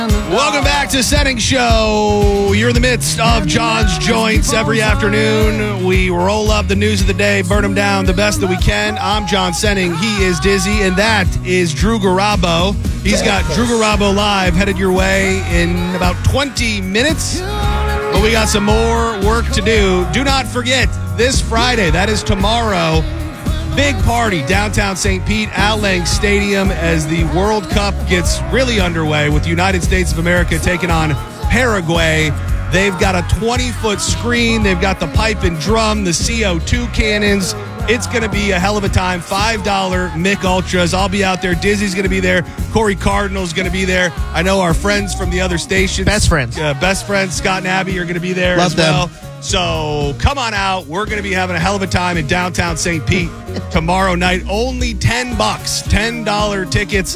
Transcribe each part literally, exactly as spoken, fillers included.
Welcome back to Setting Show. You're in the midst of John's Joints every afternoon. We roll up the news of the day, burn them down the best that we can. I'm John Senning. He is Dizzy, and that is Drew Garabo. He's got Drew Garabo Live headed your way in about twenty minutes. But we got some more work to do. Do not forget, this Friday, that is tomorrow, big party, downtown Saint Pete, Al Lang Stadium, as the World Cup gets really underway with the United States of America taking on Paraguay. They've got a twenty-foot screen. They've got the pipe and drum, the C O two cannons. It's going to be a hell of a time. five dollar Mick Ultras. I'll be out there. Dizzy's going to be there. Corey Cardinal's going to be there. I know our friends from the other stations. Best friends. Uh, best friends, Scott and Abby, are going to be there Love as well. them. So come on out. We're going to be having a hell of a time in downtown Saint Pete tomorrow night. Only ten bucks, ten dollar tickets.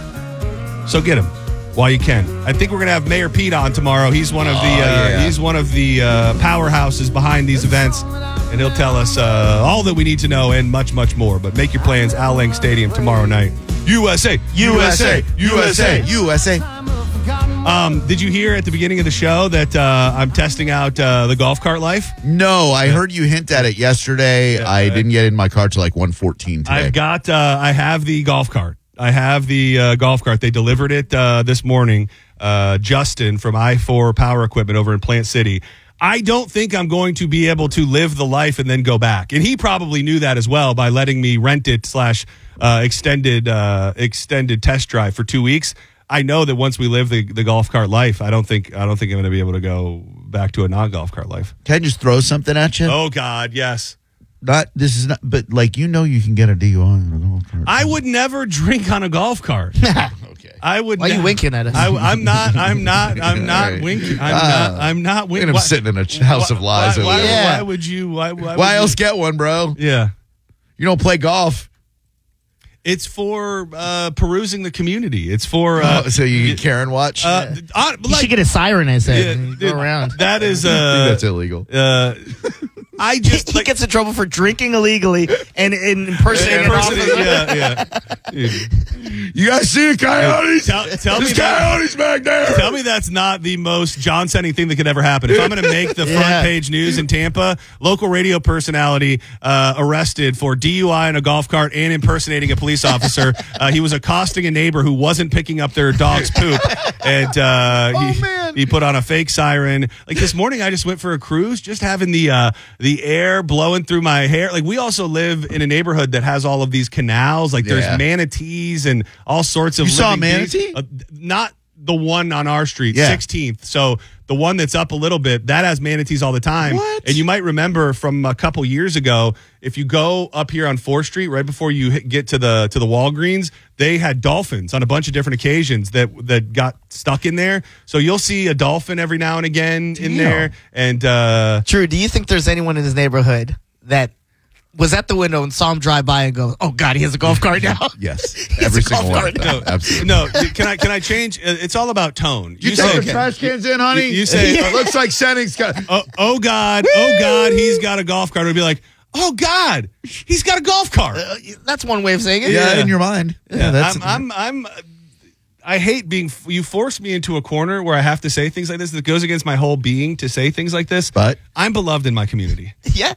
So get them while you can. I think we're going to have Mayor Pete on tomorrow. He's one of the Oh, uh, yeah. he's one of the uh, powerhouses behind these events, and he'll tell us uh, all that we need to know and much, much more. But make your plans. Al Lang Stadium tomorrow night. U S A, U S A, U S A. U S A. Um, did you hear at the beginning of the show that uh, I'm testing out uh, the golf cart life? No, I heard you hint at it yesterday. Yeah. I didn't get in my car till like one fourteen today. I've got, uh, I have the golf cart. I have the uh, golf cart. They delivered it uh, this morning. Uh, Justin from I four Power Equipment over in Plant City. I don't think I'm going to be able to live the life and then go back. And he probably knew that as well by letting me rent it slash uh, extended uh, extended test drive for two weeks. I know that once we live the, the golf cart life, I don't think I don't think I'm going to be able to go back to a non golf cart life. Can I just throw something at you? Oh God, yes. Not this is not, but like you know, you can get a D U I on a golf cart. I would never drink on a golf cart. Okay. I would. Why are you ne- winking at us? I, I'm not. I'm not. I'm not All right. winking. I'm Uh, not. I'm not winking. I'm sitting in a ch- house of lies Why, over why, there. Yeah. why would you? Why? Why, Why would else You, get one, bro? yeah. You don't play golf. It's for uh, perusing the community. It's for. Uh, Oh, so you get Karen watch. uh, on, You like, should get a siren, I said. yeah, and go dude, around. That is. I think Uh, that's illegal. uh, I He, just he like, gets in trouble for drinking illegally and, and impersonating an impersonating- officer. yeah, yeah. Dude, You guys see the coyotes? Tell, tell me There's that. coyotes back there. Tell me that's not the most John Senning thing that could ever happen. If I'm going to make the front Yeah. page news in Tampa, local radio personality uh, arrested for D U I in a golf cart and impersonating a police officer. Uh, he was accosting a neighbor who wasn't picking up their dog's poop, and uh, Oh, he, man. he put on a fake siren. Like this morning, I just went for a cruise, just having the uh, the air blowing through my hair. Like we also live in a neighborhood that has all of these canals. Like Yeah. there's manatees and all sorts of. You saw a living beings. manatee? Uh, not the one on our street, Yeah. sixteenth. So the one that's up a little bit, that has manatees all the time. What? And you might remember from a couple years ago, if you go up here on fourth Street, right before you hit, get to the to the Walgreens, they had dolphins on a bunch of different occasions that that got stuck in there. So you'll see a dolphin every now and again in Damn. there. And uh, True. Do you think there's anyone in his neighborhood that was at the window and saw him drive by and go, "Oh God, he has a golf cart now"? Yes, He's every a single golf one. cart. no, Absolutely. no, can I can I change? Uh, It's all about tone. You, take say, your trash cans in, honey. You- you say- it looks like Senning's got. oh, oh God, oh God, he's got a golf cart. It would be like, oh God, he's got a golf cart. Uh, that's one way of saying it. Yeah, Yeah. in your mind. Yeah, that's. I'm, I'm, I'm, I hate being, you force me into a corner where I have to say things like this that goes against my whole being to say things like this. But- I'm beloved in my community. Yeah.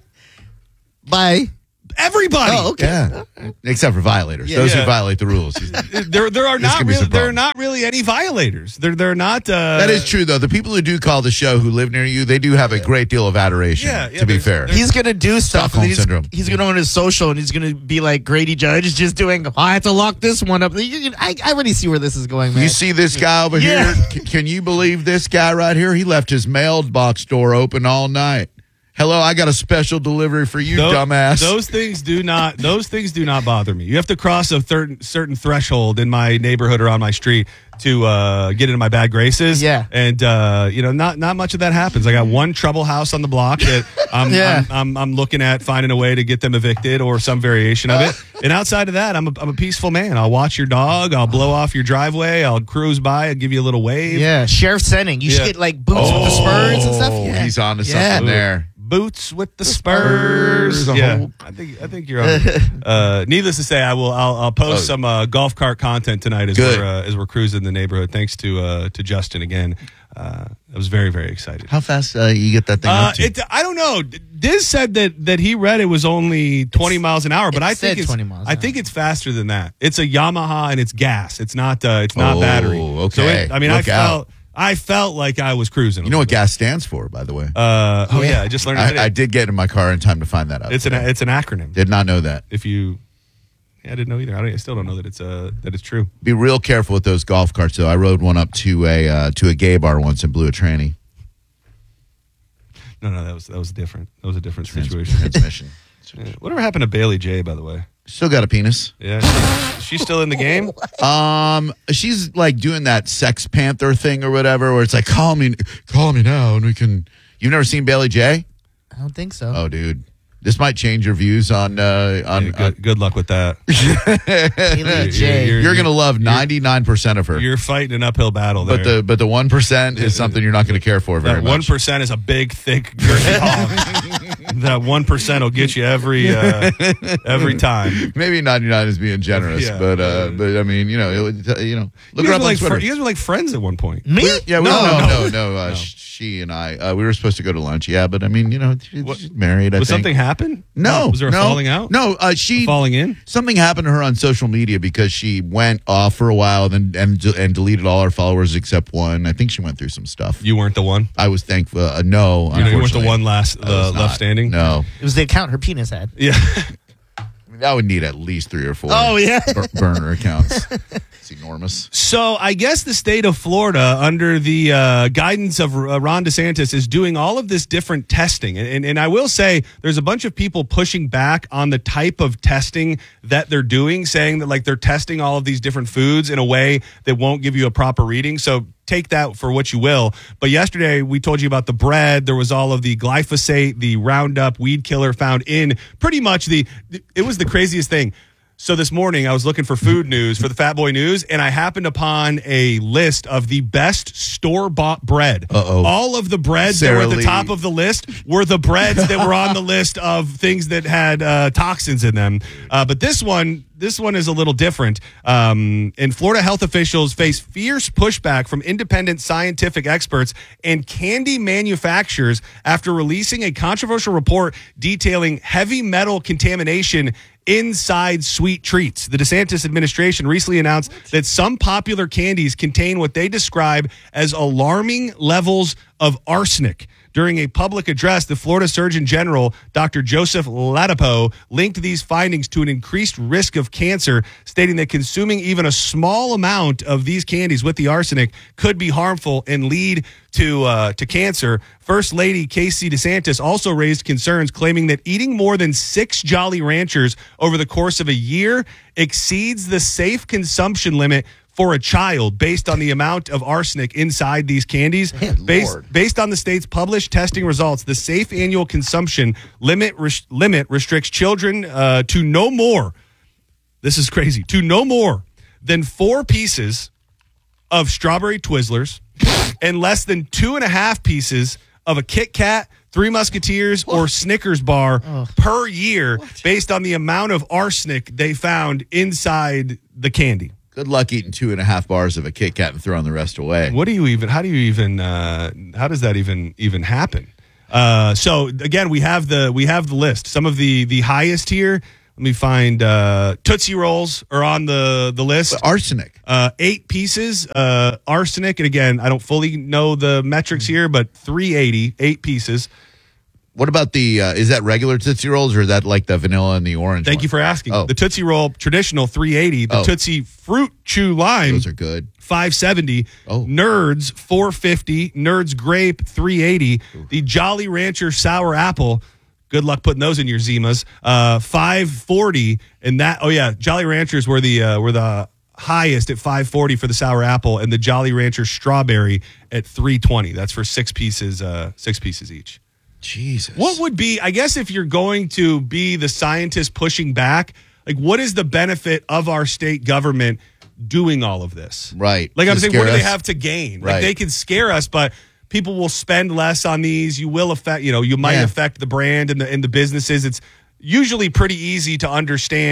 Bye. Everybody. Oh, okay. yeah, except for violators. Yeah. Those Yeah. who violate the rules. There, there are This not can be really, some there are problems. not really any violators. They're, they're not. Uh, That is true, though. The people who do call the show who live near you, they do have a great deal of adoration. Yeah, yeah, to be there's- fair, there's- He's gonna do stuff. Stockholm and he's, syndrome. He's gonna on his social, and he's gonna be like Grady Judge, just doing. Oh, I have to lock this one up. You- you- I, I already see where this is going, man. you see this guy over Yeah. here. C- Can you believe this guy right here? He left his mailbox door open all night. Hello, I got a special delivery for you, Those, dumbass. those things do not. Those things do not bother me. You have to cross a certain certain threshold in my neighborhood or on my street to uh, get into my bad graces. Yeah. and uh, you know, not not much of that happens. I got one trouble house on the block that I'm, Yeah. I'm, I'm I'm looking at finding a way to get them evicted or some variation of it. And outside of that, I'm a, I'm a peaceful man. I'll watch your dog. I'll blow off your driveway. I'll cruise by. I'll give you a little wave. Yeah, Sheriff Senning. You Yeah. should get like boots with the Spurs and stuff. Oh, Yeah. he's on to Yeah. something there. Boots with the Spurs. Spurs, a Yeah, whole- I think I think you're on. uh, needless to say, I will. I'll, I'll post Oh. some uh, golf cart content tonight as Good. we're uh, as we're cruising this. the neighborhood. Thanks to uh, to Justin again. Uh, I was very, very excited. How fast uh, you get that thing Uh, up to? it, I don't know. Diz said that that he read it was only twenty miles an hour, but it I think said it's twenty miles I an think hour. it's faster than that. It's a Yamaha and it's gas. It's not. Uh, it's not Oh, battery. okay. So it, I mean, Look I out. felt I felt like I was cruising. You know what gas stands for, by the way? Uh, oh yeah, I just learned. it I, I did get in my car in time to find that out. It's an today. it's an acronym. Did not know that. If you, yeah, I didn't know either. I, don't, I still don't know that it's uh that it's true. Be real careful with those golf carts, though. I rode one up to a uh, to a gay bar once and blew a tranny. No, no, that was that was different. That was a different Trans- situation. Transmission. Yeah. Whatever happened to Bailey J, by the way? Still got a penis. Yeah, she, she's still in the game. Um, she's like doing that Sex Panther thing or whatever, where it's like, call me, call me now, and we can. You've never seen Bailey J? I don't think so. Oh, dude, this might change your views on uh on. Yeah, good, good luck with that. Haley J. you're- you're gonna love ninety nine percent of her, You're fighting an uphill battle there. but the but the one percent is something you're not going to care for very that one much. percent is a big, thick, girthy hog. That one percent will get you every uh, every time. Maybe ninety nine is being generous, Yeah. but uh, but I mean, you know, it would, you know, look You her guys, up were on like Twitter. fr- you guys were like friends at one point. Me? Yeah, we, No, no, no. no, no. Uh, No. She and I, uh, we were supposed to go to lunch. Yeah, but I mean, you know, she's What- married. I Was think. something happen? No, Was there a no, falling out? No, uh, she Falling in? Something happened to her on social media because she went off for a while, then and and deleted all her followers except one. I think she went through some stuff. You weren't the one. I was thankful. Uh, no, You, know, you weren't the unfortunately. one last I uh, was left not. standing. No, It was the account her penis had. Yeah. I mean, that would need at least three or four. Oh, yeah. bur- burner accounts. It's enormous. So I guess the state of Florida, under the uh, guidance of uh, Ron DeSantis, is doing all of this different testing. And, and, and I will say there's a bunch of people pushing back on the type of testing that they're doing, saying that like they're testing all of these different foods in a way that won't give you a proper reading. So take that for what you will. But yesterday we told you about the bread. There was all of the glyphosate, the Roundup weed killer found in pretty much the, it was the craziest thing. So this morning I was looking for food news for the Fat Boy News, and I happened upon a list of the best store-bought bread. Uh-oh. All of the breads Sara that were at the Lee. top of the list were the breads that were on the list of things that had uh, toxins in them. Uh, but this one, this one is a little different. Um, and Florida health officials face fierce pushback from independent scientific experts and candy manufacturers after releasing a controversial report detailing heavy metal contamination inside sweet treats. The DeSantis administration recently announced that some popular candies contain what they describe as alarming levels of arsenic. During a public address, the Florida Surgeon General, Doctor Joseph Ladapo, linked these findings to an increased risk of cancer, stating that consuming even a small amount of these candies with the arsenic could be harmful and lead to uh, to cancer. First Lady Casey DeSantis also raised concerns, claiming that eating more than six Jolly Ranchers over the course of a year exceeds the safe consumption limit for a child based on the amount of arsenic inside these candies. Based, Lord. based on the state's published testing results, the safe annual consumption limit res- limit restricts children uh, to no more, this is crazy, to no more than four pieces of strawberry Twizzlers and less than two and a half pieces of a Kit Kat, Three Musketeers, or Snickers bar per year based on the amount of arsenic they found inside the candy. Good luck eating two and a half bars of a Kit Kat and throwing the rest away. What do you even, how do you even, uh, how does that even, even happen? Uh, so again, we have the, we have the list. Some of the, the highest here, let me find, uh, Tootsie Rolls are on the, the list. Arsenic. Uh, eight pieces, uh, arsenic. And again, I don't fully know the metrics here, but three eighty, eight pieces. What about the, uh, is that regular Tootsie Rolls or is that like the vanilla and the orange Thank one? you for asking. Oh. The Tootsie Roll traditional three eighty, the Oh. Tootsie Fruit Chew Lime Those are good. five seventy, Oh. Nerds four fifty, Nerds Grape three eighty, the Jolly Rancher Sour Apple. Good luck putting those in your Zimas. Uh, five forty, and that. Oh yeah, Jolly Ranchers were the uh, were the highest at five forty for the sour apple, and the Jolly Rancher Strawberry at three twenty. That's for six pieces. Uh, six pieces each. Jesus. What would be, I guess, if you're going to be the scientist pushing back, like what is the benefit of our state government doing all of this? Right. Like I'm To saying, scare what do they us? have to gain? Right. Like they can scare us, but people will spend less on these. You will affect, you know, you might Yeah. affect the brand and the and the businesses. It's usually pretty easy to understand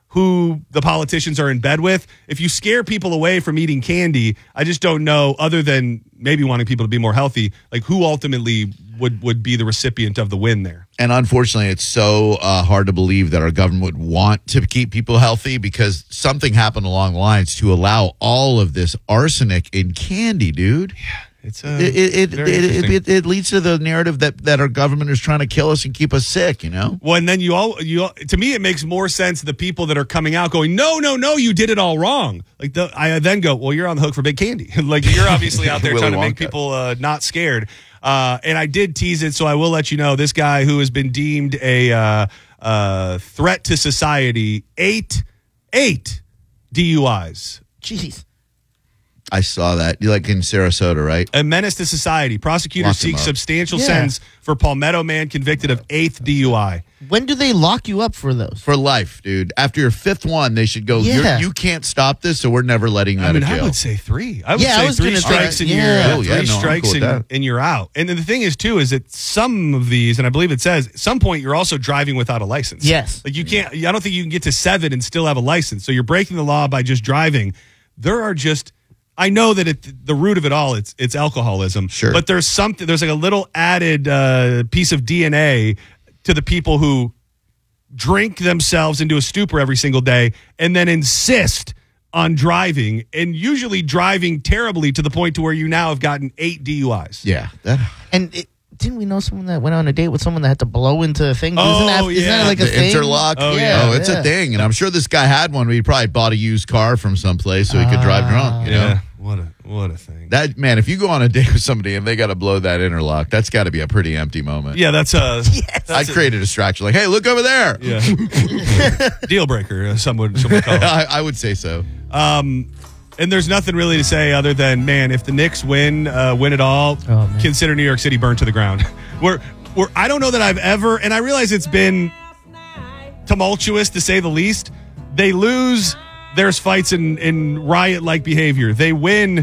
who the politicians are in bed with. If you scare people away from eating candy, I just don't know, other than maybe wanting people to be more healthy, like who ultimately would, would be the recipient of the win there. And unfortunately, it's so uh, hard to believe that our government would want to keep people healthy because something happened along the lines to allow all of this arsenic in candy, dude. Yeah. It's uh, it it it, very it, interesting. it it leads to the narrative that, that our government is trying to kill us and keep us sick, you know? Well, and then you all, you all, to me, it makes more sense the people that are coming out going, no, no, no, you did it all wrong. Like the, I then go, well, you're on the hook for big candy. Like you're obviously out there Willy trying to make Wonka. people uh, not scared. Uh, and I did tease it, so I will let you know. This guy who has been deemed a uh, uh, threat to society, eight, eight D U Is. Jeez. I saw that. You like in Sarasota, right? A menace to society. Prosecutors Locked him seek up. substantial Yeah. sentence for Palmetto man convicted of eighth D U I. When do they lock you up for those? For life, dude. After your fifth one, they should go, Yeah. You're, you can't stop this, so we're never letting you I out mean, of I jail. would say three. I would Yeah, I say was three gonna strikes say- and yeah. you're Oh, three yeah, no, I'm strikes cool with and, that. and you're out. And then the thing is too is that some of these, and I believe it says, at some point you're also driving without a license. Yes. Like you can't. I don't think you can get to seven and still have a license. So you're breaking the law by just driving. There are just. I know that it, the root of it all, it's it's alcoholism. Sure. But there's something. There's like a little added uh, piece of D N A to the people who drink themselves into a stupor every single day and then insist on driving, and usually driving terribly to the point to where you now have gotten eight D U Is. Yeah. That, And it, didn't we know someone that went on a date with someone that had to blow into a thing? Oh, isn't that, isn't yeah. that like a the thing? interlock. Oh, yeah. Oh, it's Yeah. a thing. And I'm sure this guy had one where he probably bought a used car from someplace so he could drive drunk, you know? Yeah. What a what a thing. That man, if you go on a date with somebody and they got to blow that interlock, that's got to be a pretty empty moment. Yeah, that's a Yes. I'd create a distraction, like, "Hey, look over there." yeah. Deal breaker. Uh, some would some would call it. I, I would say so. Um, and there's nothing really to say other than, man, if the Knicks win, uh, win it all, Oh, man. consider New York City burned to the ground. we're, we're, I don't know that I've ever, and I realize it's been tumultuous to say the least. They lose, there's fights and, and riot-like behavior. They win,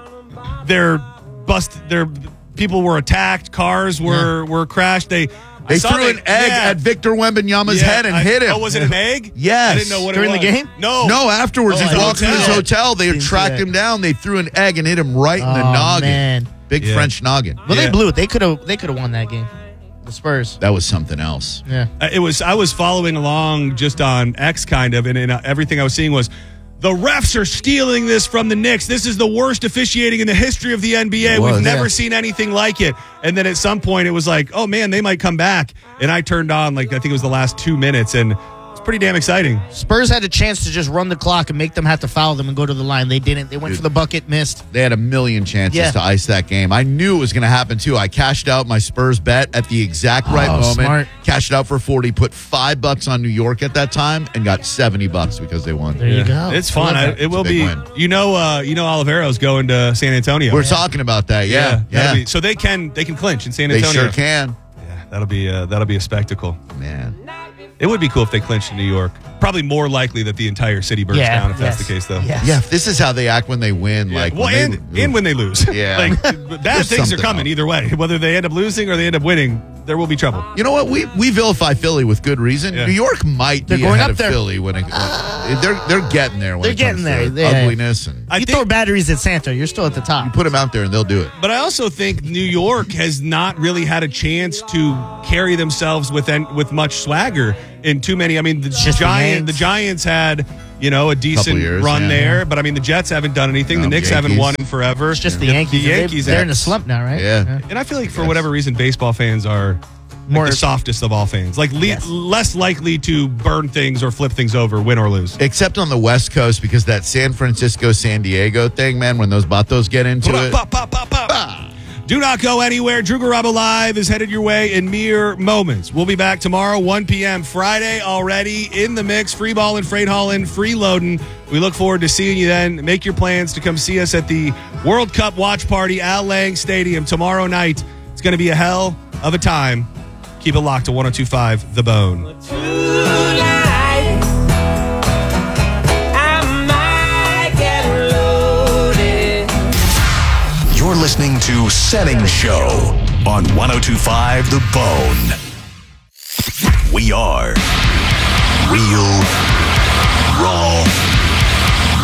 they're bust, their people were attacked, cars were were crashed. They I They saw threw an egg yeah. at Victor Wembanyama's Yeah, head and I- hit him. Oh, was it an egg? Yes. I didn't know what During it the was. game? No. No, afterwards Oh, he's at the walking to his hotel. hotel. They Didn't see tracked that. him down. They threw an egg and hit him right in the Oh, noggin. man. Big Yeah. French noggin. Well, Yeah. they blew it. They could have. They could have won that game. The Spurs. That was something else. Yeah. Uh, It was. I was following along just on X, kind of, and, and uh, everything I was seeing was the refs are stealing this from the Knicks. This is the worst officiating in the history of the N B A. It was. We've never Yeah. seen anything like it. And then at some point, it was like, oh man, they might come back. And I turned on, like, I think it was the last two minutes, and it's pretty damn exciting. Spurs had a chance to just run the clock and make them have to foul them and go to the line. They didn't. They went Dude. for the bucket, missed. They had a million chances Yeah. to ice that game. I knew it was going to happen too. I cashed out my Spurs bet at the exact right Oh, moment. smart. Cashed out for forty, put five bucks on New York at that time, and got seventy bucks because they won. There you go. It's fun. Love I, that. it will It's a big be. win. You know. Uh, you know, Oliveira's going to San Antonio. We're talking about that. Yeah, yeah. that'll be- so they can they can clinch in San They Antonio. sure can. Yeah, that'll be uh, that'll be a spectacle. Man. It would be cool if they clinched in New York. Probably more likely that the entire city burns Yeah, down if that's yes, the case, though. yes. Yeah, if this is how they act when they win, like well, when and they, and when they lose, Yeah. like bad There's things are something coming up. either way. Whether they end up losing or they end up winning, there will be trouble. You know what? We we vilify Philly with good reason. Yeah. New York might They're be going ahead up of there. Philly when, it, when they're they're getting there. When They're it comes getting there. to They- ugliness, and I you think- throw batteries at Santa, you're still at the top. put them out there and they'll do it. But I also think New York has not really had a chance to carry themselves with en- with much swagger in too many. I mean, the Just the Giant Yanks. the Giants had you know a decent years, run yeah. there, but I mean the Jets haven't done anything. No, the Knicks haven't Yankees. won in forever. It's just the The- Yankees. The They- Yankees, They're in a X. slump now, right? Yeah. And I feel like for Yes. whatever reason, baseball fans are like More- the softest of all fans. Like le- Yes. less likely to burn things or flip things over, win or lose. Except on the West Coast, because that San Francisco San Diego thing, man, when those Batos get into it. Pop, pop, pop, pop. Do not go anywhere. Drew Garabo Live is headed your way in mere moments. We'll be back tomorrow, one p.m. Friday already in the mix. Free balling, freight hauling, free loading. We look forward to seeing you then. Make your plans to come see us at the World Cup watch party, Al Lang Stadium, tomorrow night. It's going to be a hell of a time. Keep it locked to one oh two point five The Bone. You're listening to Setting Show on one oh two point five The Bone. We are Real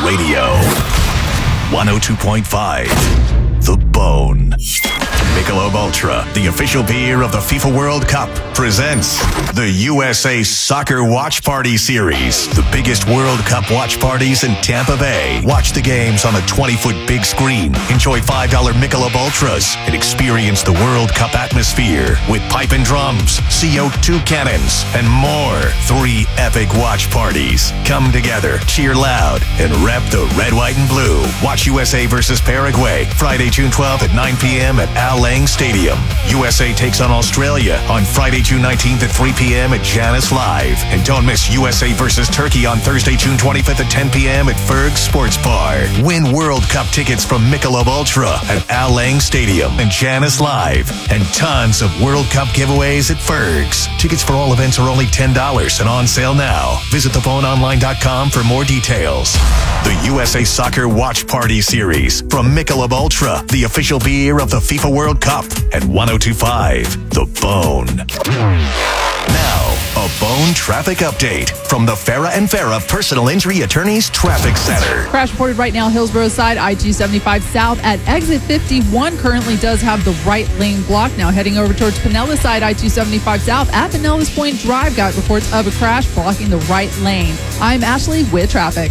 Radio. one oh two point five, The Bone. Michelob Ultra, the official beer of the FIFA World Cup, presents the U S A Soccer Watch Party Series. The biggest World Cup watch parties in Tampa Bay. Watch the games on a twenty-foot big screen. Enjoy five dollar Michelob Ultras and experience the World Cup atmosphere with pipe and drums, C O two cannons, and more. Three epic watch parties. Come together, cheer loud, and rep the red, white, and blue. Watch U S A versus Paraguay, Friday, June twelfth at nine p.m. at Al Lang Stadium. U S A takes on Australia on Friday, June nineteenth at three p.m. at Janice Live. And don't miss U S A versus Turkey on Thursday, June twenty-fifth at ten p.m. at Ferg Sports Bar. Win World Cup tickets from Michelob Ultra at Al Lang Stadium and Janice Live. And tons of World Cup giveaways at Ferg's. Tickets for all events are only ten dollars and on sale now. Visit the bone online dot com for more details. The U S A Soccer Watch Party Series from Michelob Ultra, the official beer of the FIFA World Cup at one oh two point five, The Bone. Now, a Bone traffic update from the Farah and Farah Personal Injury Attorneys Traffic Center. Crash reported right now, Hillsborough side, I two seventy-five south at exit fifty-one. Currently does have the right lane blocked. Now heading over towards Pinellas side, I two seventy-five south at Pinellas Point Drive. Got reports of a crash blocking the right lane. I'm Ashley with traffic.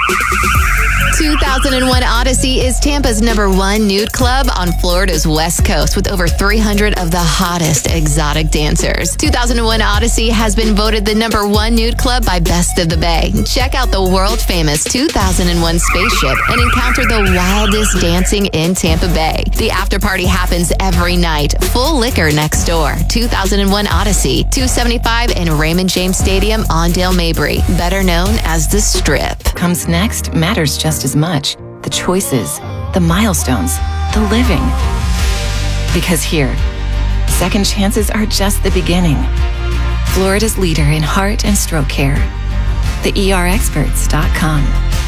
two thousand one Odyssey is Tampa's number one nude club on Florida's West Coast with over three hundred of the hottest exotic dancers. two thousand one Odyssey has been voted the number one nude club by Best of the Bay. Check out the world-famous two thousand one spaceship and encounter the wildest dancing in Tampa Bay. The after party happens every night. Full liquor next door. two thousand one Odyssey, two seventy-five and Raymond James Stadium on Dale Mabry, better known as The Strip. Comes next matters just as much. The choices, the milestones, the living. Because here, second chances are just the beginning. Florida's leader in heart and stroke care. the E R experts dot com.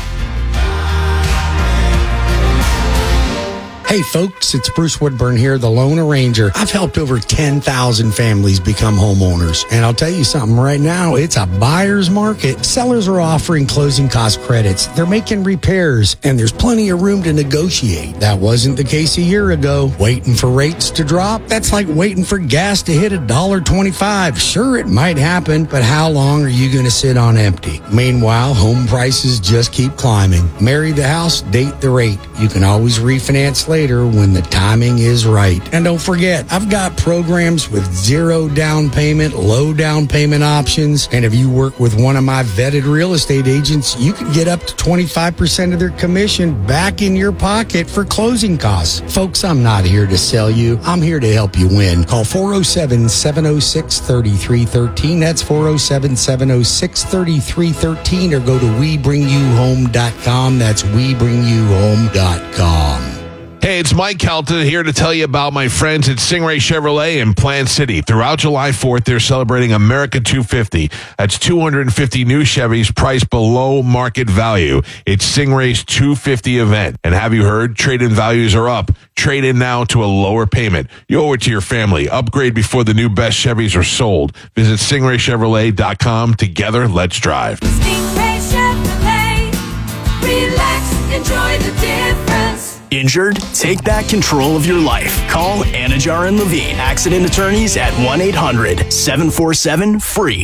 Hey folks, it's Bruce Woodburn here, the Lone Arranger. I've helped over ten thousand families become homeowners. And I'll tell you something, right now, it's a buyer's market. Sellers are offering closing cost credits. They're making repairs, and there's plenty of room to negotiate. That wasn't the case a year ago. Waiting for rates to drop? That's like waiting for gas to hit one dollar twenty-five. Sure, it might happen, but how long are you going to sit on empty? Meanwhile, home prices just keep climbing. Marry the house, date the rate. You can always refinance later when the timing is right. And don't forget, I've got programs with zero down payment, low down payment options. And if you work with one of my vetted real estate agents, you could get up to twenty-five percent of their commission back in your pocket for closing costs. Folks, I'm not here to sell you. I'm here to help you win. Call four oh seven, seven oh six, three three one three. That's four oh seven, seven oh six, three three one three, or go to we bring you home dot com. That's we bring you home dot com. Hey, it's Mike Kelta here to tell you about my friends at Stingray Chevrolet in Plant City. Throughout July fourth, they're celebrating America two fifty. That's two hundred fifty new Chevys priced below market value. It's Stingray's two fifty event. And have you heard? Trade-in values are up. Trade in now to a lower payment. You owe it to your family. Upgrade before the new best Chevys are sold. Visit Stingray Chevrolet dot com. Together, let's drive. Stingray Chevrolet. Relax, enjoy the difference. Injured? Take back control of your life. Call Anajar and Levine, accident attorneys at one eight hundred, seven four seven, free.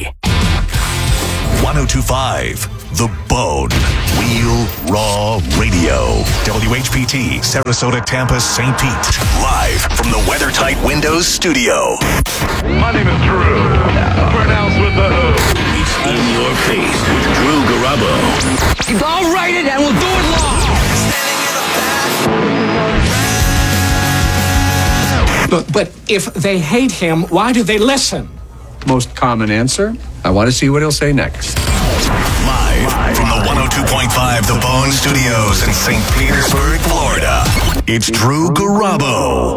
one oh two point five, The Bone. Real Raw Radio. W H P T, Sarasota, Tampa, Saint Pete. Live from the WeatherTight Windows studio. My name is Drew. Pronounced with the O. It's in your face with Drew Garabo. I'll write it and we'll do it live. But, but if they hate him, why do they listen? Most common answer, I want to see what he'll say next. Live from the one oh two point five The Bone Studios in Saint Petersburg, Florida, it's Drew Garabo.